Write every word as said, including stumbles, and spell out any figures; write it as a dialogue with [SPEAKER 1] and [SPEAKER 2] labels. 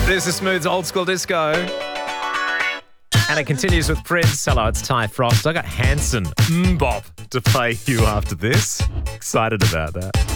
[SPEAKER 1] This is Smooth's Old School Disco. And it continues with Prince. Hello, it's Ty Frost. I got Hanson Mbop to play you after this. Excited about that.